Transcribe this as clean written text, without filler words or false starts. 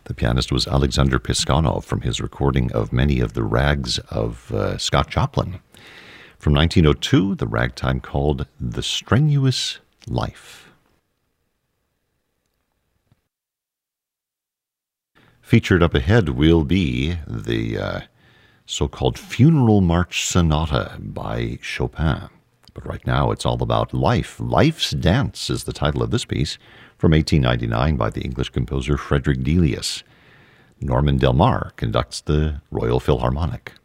The pianist was Alexander Piskunov from his recording of many of the rags of Scott Joplin. From 1902, the ragtime called The Strenuous Life. Featured up ahead will be the so-called Funeral March Sonata by Chopin. But right now it's all about life. Life's Dance is the title of this piece, from 1899 by the English composer Frederick Delius. Norman Del Mar conducts the Royal Philharmonic.